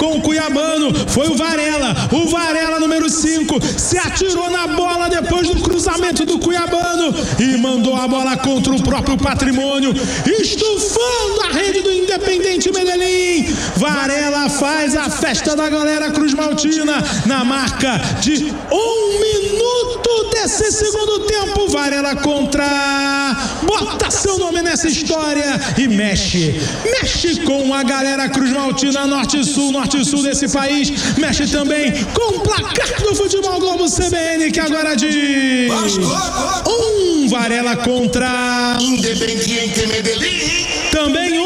com o cuiabano, foi o Varela número 5, se atirou na bola depois do cruzamento do cuiabano e mandou a bola contra o próprio Patrimônio, estufando a rede do Independente Medellín. Varela faz a festa da galera Cruz Maltina na marca de 1 minuto desse segundo tempo. Varela bota seu nome nessa história e mexe com a galera Cruz Maltina, norte e sul desse país, mexe também com o placar do Futebol Globo CBN, que agora diz 1 Varela contra Independiente Medellín. Também